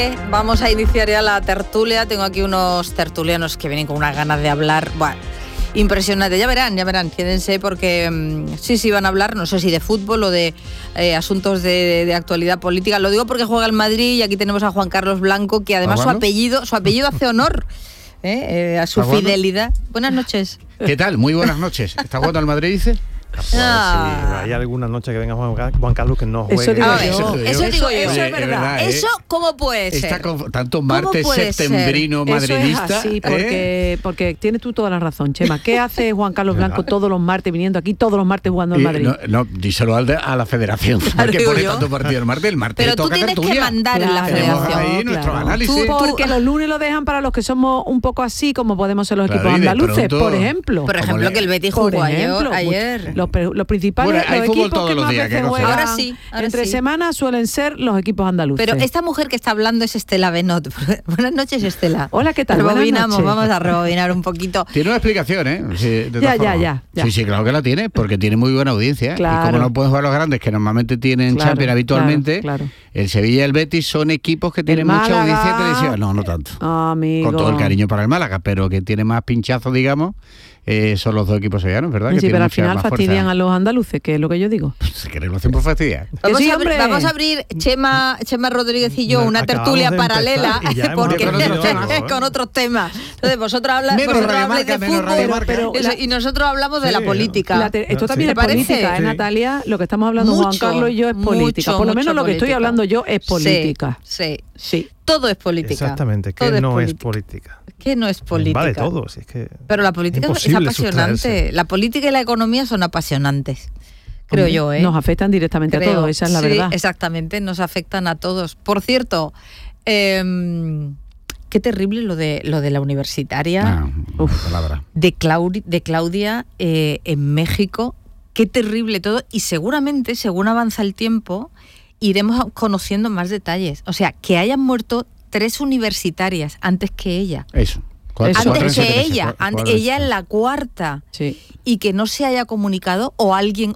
Vamos a iniciar ya la tertulia. Tengo aquí unos tertulianos que vienen con unas ganas de hablar. Bueno, impresionante. Ya verán. Quédense porque sí van a hablar, no sé si de fútbol o de asuntos de actualidad política. Lo digo porque juega el Madrid y aquí tenemos a Juan Carlos Blanco, que además su apellido hace honor a su fidelidad. Buenas noches. ¿Qué tal? Muy buenas noches. ¿Está jugando al Madrid, dice? Sí, hay algunas noches que venga Juan Carlos que no juegue. Eso es verdad. Eso, ¿cómo puede ser? Está con tanto martes septembrino madridista. Eso es así, porque tienes tú toda la razón, Chema. ¿Qué hace Juan Carlos Blanco todos los martes, viniendo aquí todos los martes jugando al Madrid? No, díselo a la federación. ¿Por qué pone tanto partido el martes? El martes pero toca tú tienes tertulia. Que mandar en la federación. Tenemos ahí nuestro análisis. Porque los lunes lo dejan para los que somos un poco así, como podemos ser los equipos andaluces, por ejemplo. Por ejemplo, que el Betis jugó ayer. Los principales, hay los fútbol equipos todos que los más días, veces juegan ahora sí. entre semanas suelen ser los equipos andaluces. Pero esta mujer que está hablando es Estela Benot. Buenas noches, Estela. Hola, ¿qué tal? Vamos a rebobinar un poquito. Tiene una explicación, ¿eh? Sí, ya. Sí, claro que la tiene, porque tiene muy buena audiencia. Claro. Y como no pueden jugar los grandes, que normalmente tienen Champions habitualmente, el Sevilla y el Betis son equipos que tienen mucha audiencia televisiva. No tanto. Amigo. Con todo el cariño para el Málaga, pero que tiene más pinchazo, digamos, son los dos equipos sevillanos, ¿verdad? Sí, que pero al final fastidian a los andaluces, que es lo que yo digo. Si queréis lo hacen por fastidiar. Vamos a abrir Chema Rodríguez y yo una tertulia paralela porque con otros temas. Entonces vosotros habláis de fútbol y nosotros hablamos de la política. Esto también es política, Natalia. Lo que estamos hablando Juan Carlos y yo es política. Por lo menos lo que estoy hablando yo es política. Sí. Todo es política. Exactamente, que no es política. Que no es política. Vale todo, si es que. Pero la política es apasionante. La política y la economía son apasionantes. Creo yo, Nos afectan directamente a todos, esa es la verdad. Exactamente, nos afectan a todos. Por cierto, qué terrible lo de la universitaria de Claudia en México. Qué terrible todo. Y seguramente, según avanza el tiempo, iremos conociendo más detalles. O sea, que hayan muerto 3 universitarias antes que ella. Eso. Antes que ella en la 4ª. Sí. Y que no se haya comunicado o alguien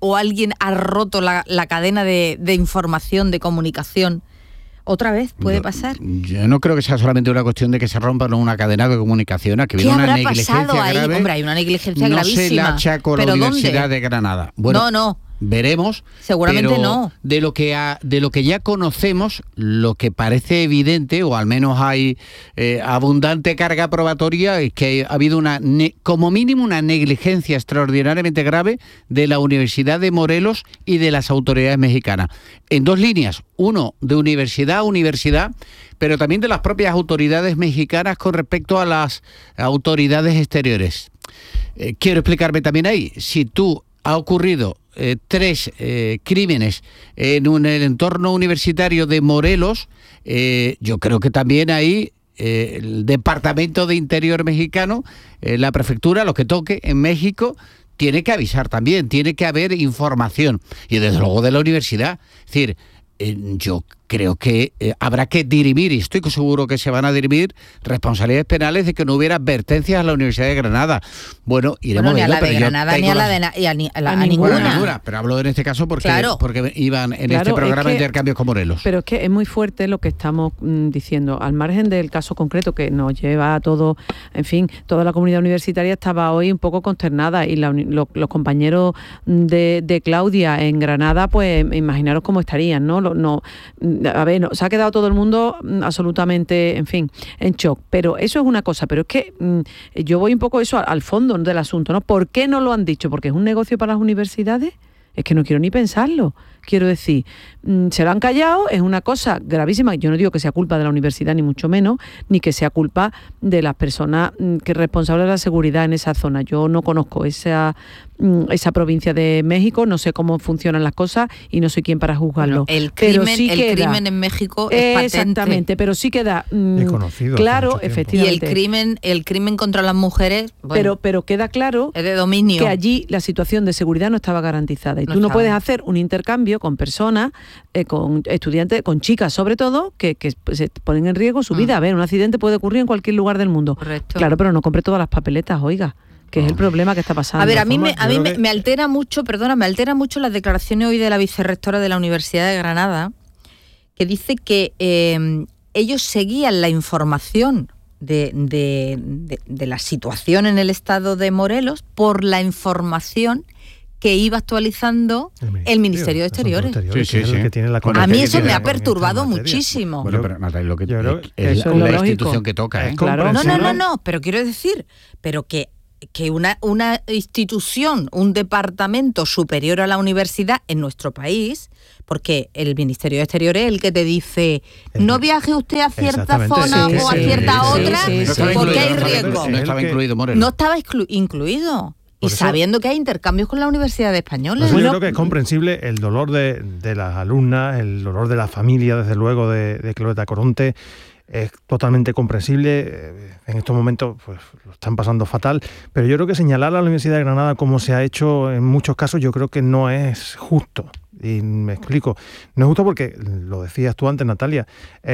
ha roto la cadena de información, de comunicación. ¿Otra vez puede pasar? Yo no creo que sea solamente una cuestión de que se rompa una cadena de comunicación, a que viene una negligencia grave. Hombre, hay una negligencia gravísima. No se la achaco la Universidad de Granada. Bueno, no. Veremos. Seguramente pero no. De lo que ya conocemos, lo que parece evidente, o al menos hay abundante carga probatoria, es que ha habido como mínimo una negligencia extraordinariamente grave de la Universidad de Morelos y de las autoridades mexicanas. En 2 líneas. Uno, de universidad a universidad, pero también de las propias autoridades mexicanas con respecto a las autoridades exteriores. Quiero explicarme también ahí. Si ha ocurrido 3 crímenes en el entorno universitario de Morelos, yo creo que también ahí el Departamento de Interior mexicano, la prefectura, lo que toque en México, tiene que avisar también, tiene que haber información. Y desde luego de la universidad. Es decir, yo creo que habrá que dirimir, y estoy seguro que se van a dirimir, responsabilidades penales de que no hubiera advertencias a la Universidad de Granada. Bueno, iremos ni a la de Granada ni a la de ninguna. Pero hablo en este caso porque iban en este programa de intercambios con Morelos. Pero es que es muy fuerte lo que estamos diciendo. Al margen del caso concreto que nos lleva a todo, en fin, toda la comunidad universitaria estaba hoy un poco consternada, y los compañeros de Claudia en Granada, pues imaginaros cómo estarían, ¿no? Se ha quedado todo el mundo absolutamente, en fin, en shock. Pero eso es una cosa, pero es que yo voy un poco al fondo del asunto, ¿no? ¿Por qué no lo han dicho? ¿Porque es un negocio para las universidades? Es que no quiero ni pensarlo. Quiero decir, se lo han callado, es una cosa gravísima. Yo no digo que sea culpa de la universidad, ni mucho menos, ni que sea culpa de las personas que responsables de la seguridad en esa zona. Yo no conozco esa provincia de México, no sé cómo funcionan las cosas y no soy quien para juzgarlo. Bueno, el crimen en México es patente. Exactamente, pero sí queda conocido claro, efectivamente. Y el crimen contra las mujeres, bueno, pero queda claro es de dominio, que allí la situación de seguridad no estaba garantizada. Y tú no puedes hacer un intercambio con personas, con estudiantes, con chicas sobre todo, que se ponen en riesgo su vida. A ver, un accidente puede ocurrir en cualquier lugar del mundo. Correcto. Claro, pero no compre todas las papeletas, oiga, que es el problema que está pasando. A ver, a mí me altera mucho, me altera mucho las declaraciones hoy de la vicerrectora de la Universidad de Granada, que dice que ellos seguían la información de la situación en el estado de Morelos por la información que iba actualizando el Ministerio de Exteriores. Sí. A mí eso me ha perturbado muchísimo. Bueno, pero Natalia, lo que es la institución que toca, ¿eh? Claro. No, pero quiero decir, que una institución, un departamento superior a la universidad en nuestro país, porque el Ministerio de Exteriores es el que te dice no viaje usted a cierta zona o a cierta otra porque hay riesgo. No estaba incluido Morelos. No estaba incluido. Y sabiendo que hay intercambios con la Universidad Española. Yo creo que es comprensible el dolor de las alumnas, el dolor de la familia, desde luego, de Cloeta Coronte. Es totalmente comprensible. En estos momentos pues lo están pasando fatal, pero yo creo que señalar a la Universidad de Granada como se ha hecho en muchos casos, yo creo que no es justo. Y me explico. No es justo porque, lo decías tú antes, Natalia,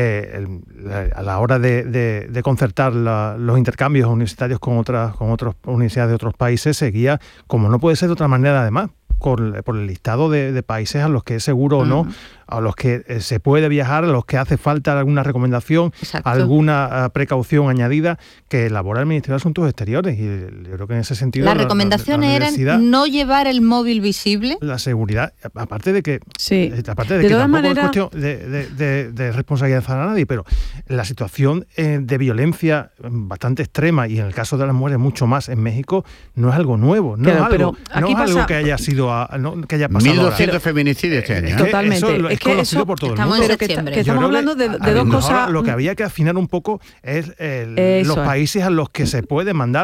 a la hora de concertar los intercambios universitarios con otras universidades de otros países, se guía, como no puede ser de otra manera además, por el listado de países a los que es seguro o no, a los que se puede viajar, a los que hace falta alguna recomendación, alguna precaución añadida que elabora el Ministerio de Asuntos Exteriores. Y yo creo que en ese sentido... Las recomendaciones eran no llevar el móvil visible. La seguridad, aparte de que tampoco manera... es cuestión de responsabilidad a nadie, pero la situación de violencia bastante extrema, y en el caso de las mujeres mucho más en México, no es algo nuevo, no es algo que haya sido que haya pasado 1.200 feminicidios este año. Totalmente. Es conocido por todo el mundo. Estamos en septiembre. Que estamos hablando de dos cosas. Lo que había que afinar un poco es los países a los que se puede mandar,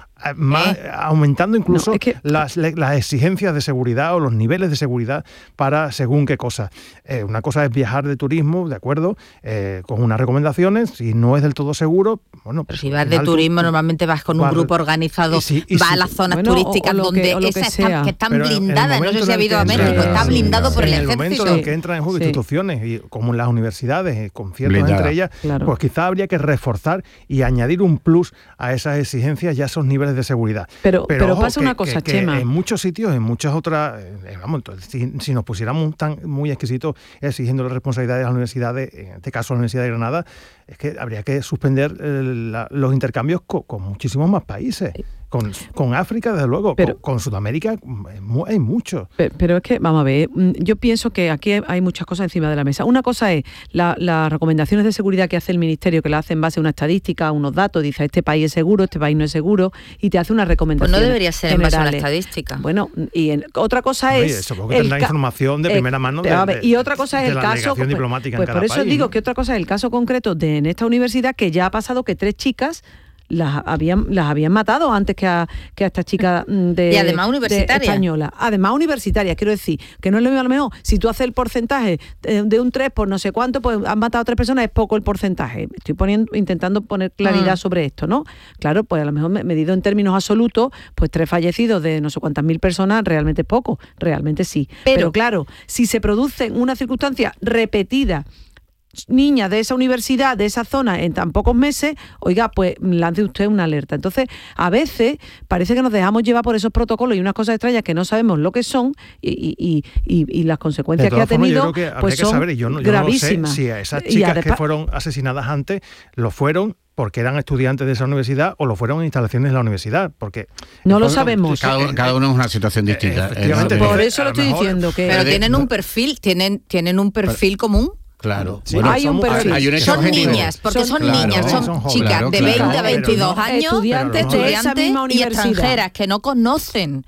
aumentando incluso las exigencias de seguridad o los niveles de seguridad para según qué cosa. Una cosa es viajar de turismo, de acuerdo, con unas recomendaciones. Si no es del todo seguro, bueno... Pero si vas de turismo, normalmente vas con un grupo organizado, a las zonas turísticas donde que están blindadas. No sé si ha habido a México, está blindado por el ejército. En el momento en que entran en juego instituciones, y como en las universidades, conciertos entre ellas, pues quizá habría que reforzar y añadir un plus a esas exigencias y a esos niveles de seguridad. Pero ojo, pasa una cosa, Chema. En muchos sitios, en muchas otras, si nos pusiéramos muy exquisitos exigiendo las responsabilidades de las universidades, en este caso la Universidad de Granada, es que habría que suspender los intercambios con muchísimos más países. Con África, desde luego, con Sudamérica hay mucho. Pero es que, vamos a ver, yo pienso que aquí hay muchas cosas encima de la mesa. Una cosa es las recomendaciones de seguridad que hace el Ministerio, que la hace en base a una estadística, a unos datos, dice este país es seguro, este país no es seguro, y te hace una recomendación. Pues no debería ser en base a una estadística. Bueno, otra cosa es... Eso, porque tendrá información de primera mano y otra cosa es el caso... diplomática en cada por eso país, digo que otra cosa es el caso concreto en esta universidad, que ya ha pasado que 3 chicas las habían matado antes que a esta chica y además universitaria. Española. Además universitaria, quiero decir, que no es lo mismo, a lo mejor, si tú haces el porcentaje de un 3 por no sé cuánto, pues han matado a 3 personas, es poco el porcentaje. Estoy intentando poner claridad sobre esto, ¿no? Claro, pues a lo mejor medido en términos absolutos, pues 3 fallecidos de no sé cuántas mil personas realmente es poco, realmente sí. Pero claro, si se produce una circunstancia repetida, niñas de esa universidad, de esa zona, en tan pocos meses, oiga, pues lance usted una alerta. Entonces, a veces parece que nos dejamos llevar por esos protocolos y unas cosas extrañas que no sabemos lo que son y las consecuencias que ha tenido, yo creo que pues son saber, yo gravísimas. No sé si a esas chicas que fueron asesinadas antes, lo fueron porque eran estudiantes de esa universidad o lo fueron en instalaciones de la universidad, porque... No lo sabemos. Cada uno es una situación distinta. Por eso lo estoy diciendo. Pero tienen un perfil, tienen un perfil común. Claro. Sí, bueno, hay un perfil. Son niñas, porque son niñas, son chicas de 20 a 22 años, estudiantes y extranjeras que no conocen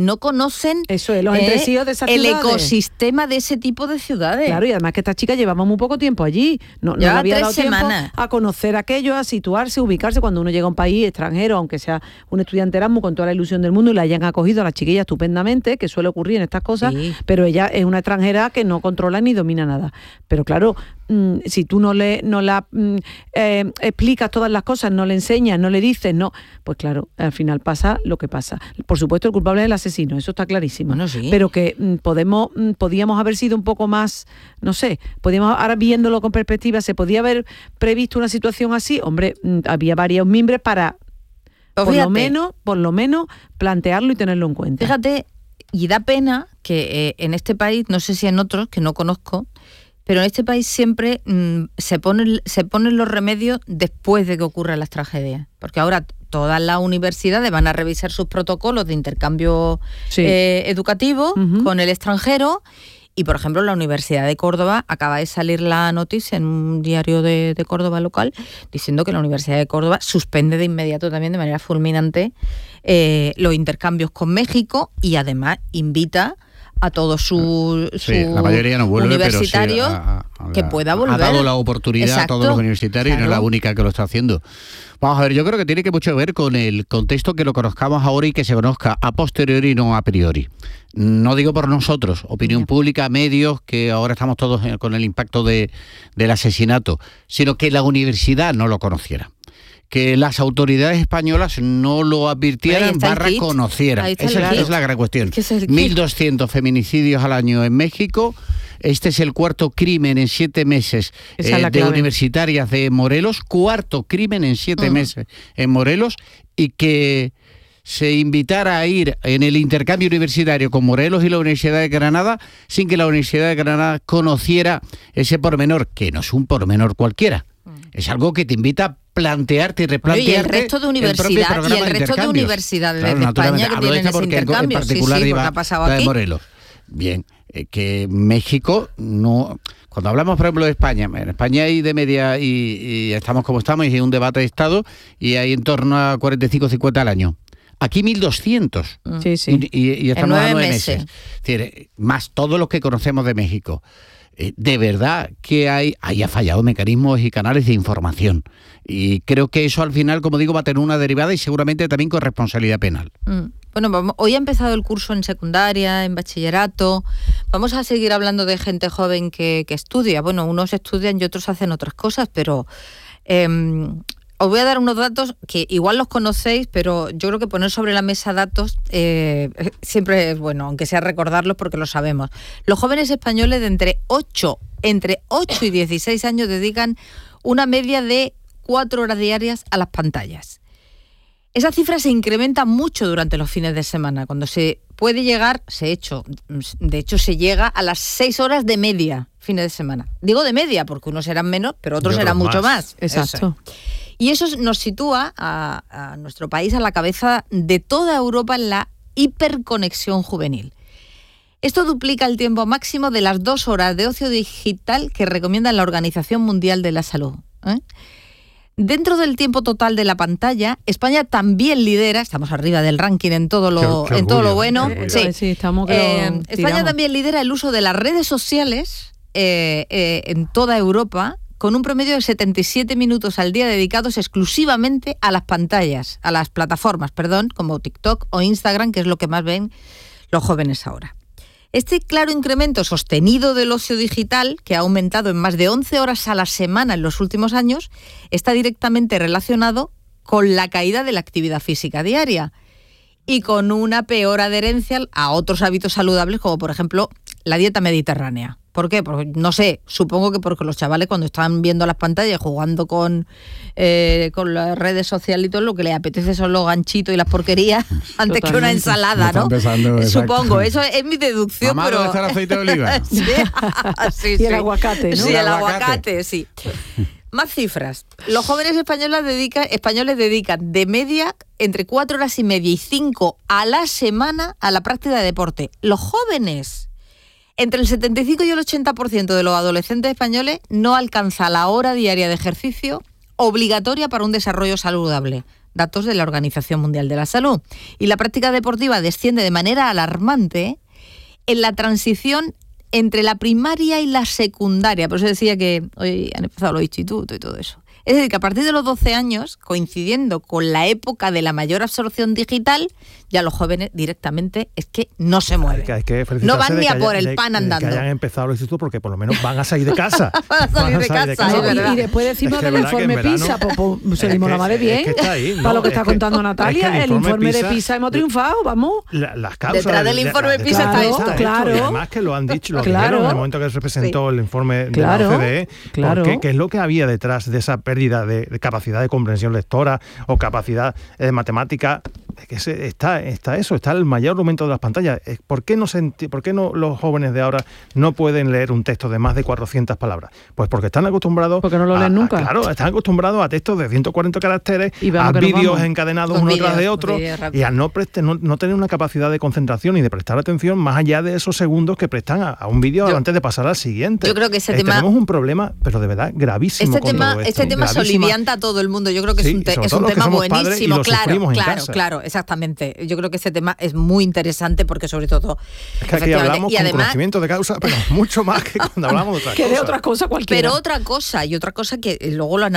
eso es, los entresijos de esas el ciudades. Ecosistema de ese tipo de ciudades. Claro, y además que estas chicas llevamos muy poco tiempo allí. No había dado tiempo a conocer aquello, a situarse, ubicarse cuando uno llega a un país extranjero, aunque sea un estudiante Erasmus con toda la ilusión del mundo y la hayan acogido a las chiquillas estupendamente, que suele ocurrir en estas cosas, pero ella es una extranjera que no controla ni domina nada. Pero claro, si tú no la explicas todas las cosas, no le enseñas, no le dices, pues claro, al final pasa lo que pasa. Por supuesto, el culpable es el asesino, eso está clarísimo. Bueno, sí. Pero que podíamos haber sido un poco más, no sé, ahora viéndolo con perspectiva, ¿se podía haber previsto una situación así? Hombre, había varios mimbres para por lo menos plantearlo y tenerlo en cuenta. Fíjate, y da pena que en este país, no sé si en otros, que no conozco, pero en este país siempre se ponen los remedios después de que ocurran las tragedias, porque ahora todas las universidades van a revisar sus protocolos de intercambio educativo con el extranjero. Y, por ejemplo, la Universidad de Córdoba, acaba de salir la noticia en un diario de Córdoba local, diciendo que la Universidad de Córdoba suspende de inmediato también de manera fulminante los intercambios con México, y además invita a todos sus la mayoría no vuelve, universitarios que pueda volver. Ha dado la oportunidad a todos los universitarios, claro. Y no es la única que lo está haciendo. Vamos a ver, yo creo que tiene que mucho ver con el contexto que lo conozcamos ahora y que se conozca a posteriori y no a priori. No digo por nosotros, opinión pública, medios, que ahora estamos todos con el impacto del asesinato, sino que la universidad no lo conociera, que las autoridades españolas no lo advirtieran / conocieran. Esa es la gran cuestión. 1.200 feminicidios al año en México. Este es el cuarto crimen en 7 meses de universitarias de Morelos. Cuarto crimen en 7 meses en Morelos, y que se invitara a ir en el intercambio universitario con Morelos y la Universidad de Granada sin que la Universidad de Granada conociera ese pormenor, que no es un pormenor cualquiera. Es algo que te invita a plantearte y replantearte. Y el resto de universidades de España que tienen ese intercambio. En particular porque ha pasado aquí. De Morelos. Bien, que México no... Cuando hablamos, por ejemplo, de España, en España hay de media, y estamos como estamos, y hay un debate de Estado, y hay en torno a 45 o 50 al año. Aquí 1.200. Sí. Y estamos a 9 meses. Es decir, más todos los que conocemos de México. De verdad que haya fallado mecanismos y canales de información. Y creo que eso al final, como digo, va a tener una derivada y seguramente también con responsabilidad penal. Bueno, hoy ha empezado el curso en secundaria, en bachillerato. Vamos a seguir hablando de gente joven que estudia. Bueno, unos estudian y otros hacen otras cosas, pero... os voy a dar unos datos que igual los conocéis, pero yo creo que poner sobre la mesa datos siempre es bueno, aunque sea recordarlos porque lo sabemos. Los jóvenes españoles de entre 8 y 16 años dedican una media de 4 horas diarias a las pantallas. Esa cifra se incrementa mucho durante los fines de semana, cuando se puede llegar, de hecho se llega a las 6 horas de media fines de semana. Digo de media porque unos serán menos, pero otros serán mucho más. Exacto. Y eso nos sitúa a nuestro país a la cabeza de toda Europa en la hiperconexión juvenil. Esto duplica el tiempo máximo de las 2 horas de ocio digital que recomienda la Organización Mundial de la Salud. Dentro del tiempo total de la pantalla, España también lidera, estamos arriba del ranking en todo lo bueno. España también lidera el uso de las redes sociales en toda Europa, con un promedio de 77 minutos al día dedicados exclusivamente a las pantallas, a las plataformas, como TikTok o Instagram, que es lo que más ven los jóvenes ahora. Este claro incremento sostenido del ocio digital, que ha aumentado en más de 11 horas a la semana en los últimos años, está directamente relacionado con la caída de la actividad física diaria y con una peor adherencia a otros hábitos saludables, como por ejemplo la dieta mediterránea. ¿Por qué? Porque, no sé, supongo que porque los chavales cuando están viendo las pantallas, jugando con las redes sociales y todo, lo que les apetece son los ganchitos y las porquerías antes que una ensalada, ¿no? Supongo, eso es mi deducción. Mamá, ¿dónde está el aceite de oliva? Sí. Y el aguacate, ¿no? Sí, el aguacate, sí. Más cifras. Los jóvenes españoles dedican de media entre 4 horas y media y 5 a la semana a la práctica de deporte. Los jóvenes... Entre el 75 y el 80% de los adolescentes españoles no alcanza la hora diaria de ejercicio obligatoria para un desarrollo saludable. Datos de la Organización Mundial de la Salud. Y la práctica deportiva desciende de manera alarmante en la transición entre la primaria y la secundaria. Por eso decía que hoy han empezado los institutos y todo eso. Es decir, que a partir de los 12 años, coincidiendo con la época de la mayor absorción digital, ya los jóvenes directamente es que no se mueven. No van ni a por el pan andando. Que hayan empezado los institutos porque por lo menos van a salir de casa. van a salir de casa, es verdad. Y después decimos del informe PISA, seguimos la madre bien. Para lo que está contando Natalia, el informe de PISA hemos triunfado, vamos. Las causas. Detrás del informe PISA está esto. Claro. Y además que lo han dicho, lo dijeron en el momento que se presentó el informe de la OCDE, porque es lo que había detrás de esa pérdida de capacidad de comprensión lectora o capacidad de matemática, está el mayor aumento de las pantallas. ¿Por qué no los jóvenes de ahora no pueden leer un texto de más de 400 palabras? Pues porque están acostumbrados... Porque no lo leen nunca. Claro, están acostumbrados a textos de 140 caracteres, a vídeos encadenados uno tras de otro, y a no tener una capacidad de concentración y de prestar atención más allá de esos segundos que prestan a un vídeo antes de pasar al siguiente. Yo creo que ese tema... Tenemos un problema, pero de verdad gravísimo con todo esto. Este tema solivianta a todo el mundo. Yo creo que es un tema buenísimo. Claro, exactamente. Yo creo que ese tema es muy interesante porque sobre todo... Es que aquí hablamos con conocimiento de causa, pero mucho más que cuando hablamos de otra cosa. Que de otra cosa cualquiera. Pero otra cosa que luego lo